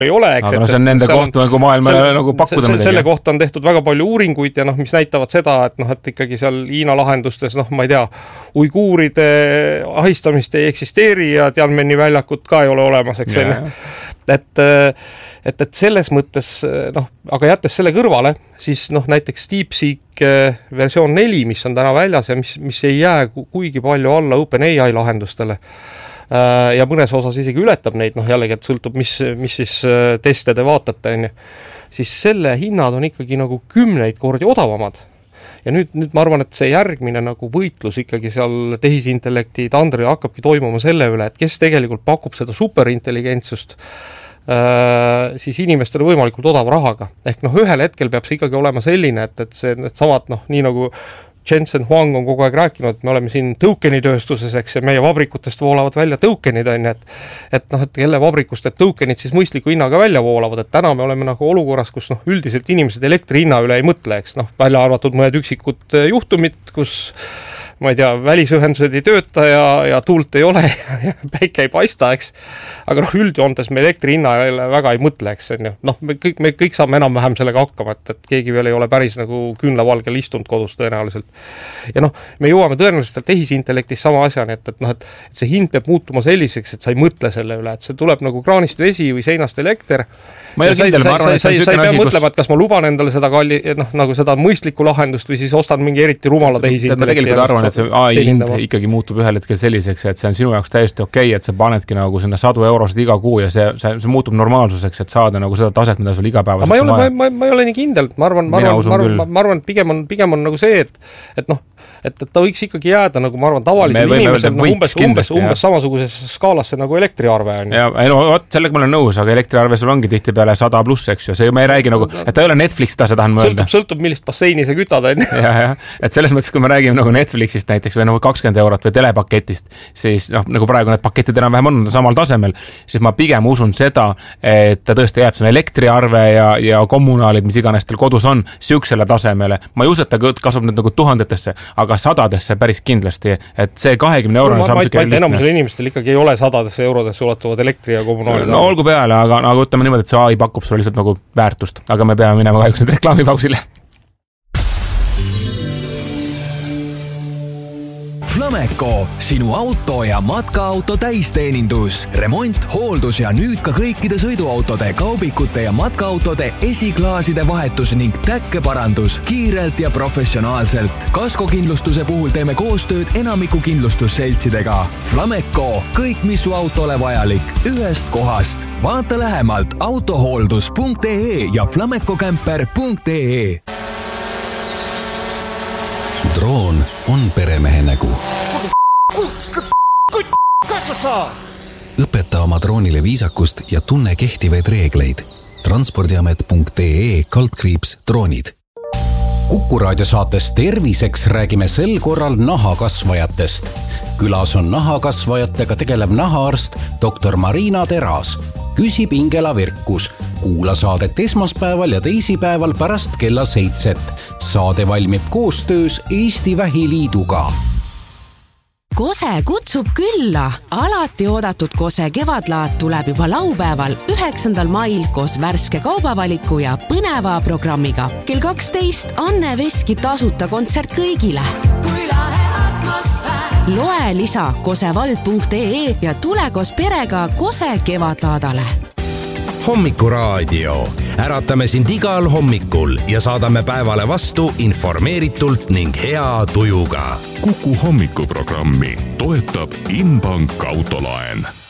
ei ole, eks. Aga see on nende koht nagu maailmale nagu pakkuda midagi. Selle kohta on tehtud väga palju uuringuid ja mis näitavad seda, et ikkagi seal Hiina lahendustes, ma ei tea, uiguuride ahistamist ei eksisteeri ja Tianmeni väljakut ka ei ole olemas, eks. Et selles mõttes, aga jättes selle kõrvale, siis näiteks DeepSeek versioon 4, mis on täna väljas ja mis ei jää kuigi palju alla OpenAI lahendustele, ja mõnes osas isegi ületab neid, jällegi, et sõltub, mis siis teste te vaatate, siis selle hinnad on ikkagi nagu 10 kordi odavamad. Ja nüüd ma arvan, et see järgmine nagu võitlus ikkagi seal tehisintellekti tandril hakkabki toimuma selle üle, et kes tegelikult pakub seda superintelligentsust siis inimestele võimalikult odava rahaga. Ehk ühel hetkel peab see ikkagi olema selline, et see samad, nii nagu Jensen Huang on kogu aeg rääkinud, et me oleme siin tõukenitööstuses, eks, ja meie vabrikutest voolavad välja tõukenid, et kelle vabrikust et tõukenid siis mõistliku hinnaga välja voolavad, et täna me oleme nagu olukorras, kus üldiselt inimesed elektri hinna üle ei mõtle, eks, välja arvatud mõned üksikud juhtumid, kus ma ei tea, välisühendused ei tööta ja tuult ei ole ja päike ei paista, eks. Aga üldjoontes me elektri hinna väga ei mõtle, eks. Me kõik saame enam-vähem sellega hakkama, et keegi veel ei ole päris nagu küünlavalgel istunud kodus tõenäoliselt. Ja me jõuame tõenäoliselt tehisintellektis sama asjani, et see hind peab muutuma selliseks, et sa ei mõtle selle üle, et see tuleb nagu kraanist vesi või seinast elekter. Ma ei ole kindel, ma arvan, et sa ei pea mõtlema, et kas ma luban endale seda nagu seda mõistlikku lahendust või siis ostan mingi eriti rumala tehisintellekti. et see AI hind ikkagi muutub ühel hetkel selliseks, et see on sinu jaoks täiesti okei, et sa panedki nagu sinna 100 eurosid iga kuu ja see muutub normaalsuseks, et saada nagu seda taset, mida sul igapäevaselt ma ei ole nii kindel, ma arvan, et pigem on nagu see, et ta võiks ikkagi jääda, nagu ma arvan, tavalisel inimesel umbes samasugusesse skaalasse nagu elektriarve on. Sellega ma olen nõus, aga elektriarve sul ongi tihti peale 100 pluss, eks ju, see me ei räägi nagu, et ta ei ole Netflix, ta tahan mõelda. Sõltub, millist basseini sa kütad. Et selles mõttes, kui me räägime nagu Netflixist näiteks või nagu 20 eurot või telepaketist, siis nagu praegu need paketid enam-vähem on samal tasemel, siis ma pigem usun seda, et ta tõesti jääb selle elektriarve ja kommunaalid, mis iganes teil kodus on, süüksele tasemele. Ma ei usu, et ta kasvab nüüd nagu tuhandetesse, aga sadadesse päris kindlasti, et see 20 eurone saab süke lihtne. Enamusel inimestel ikkagi ei ole sadadesse eurodesse ulatuvad elektri ja kommunaalid. No olgu peale, aga ütleme niimoodi, et see AI pakub sulle lihtsalt nagu väärtust, aga me peame minema kahjuks nüüd reklaamipausile. Flameco, sinu auto ja matkaauto täisteenindus, remont, hooldus ja nüüd ka kõikide sõiduautode, kaubikute ja matkaautode esiklaaside vahetus ning täkkeparandus kiirelt ja professionaalselt. Kaskokindlustuse puhul teeme koostööd enamiku kindlustusseltsidega. Flameco, kõik mis su autole vajalik, ühest kohast. Vaata lähemalt autohooldus.ee ja flamecocamper.ee. Droon on peremehe nägu. Õpeta oma droonile viisakust ja tunne kehtivaid reegleid. Transpordiamet.ee/droonid. Kuku raadiosaates Terviseks räägime sel korral nahakasvajatest. Külas on nahakasvajatega tegelev nahaarst Dr. Marina Teras. Küsib Ingela Virkus. Kuula saadet esmaspäeval ja teisipäeval pärast kella 7. Saade valmib koostöös Eesti Vähiliiduga. Kose kutsub külla. Alati oodatud Kose kevadlaat tuleb juba laupäeval 9. mail koos värske kaubavaliku ja põneva programmiga. Kell 12 Anne Veski tasuta kontsert kõigile. Kui lahe atmosfäär. Loe lisa kosevald.ee ja tule koos perega Kose kevadlaadale. Hommikuraadio. Äratame sind igal hommikul ja saadame päevale vastu informeeritult ning hea tujuga. Kuku hommikuprogrammi toetab Inbank autolaen.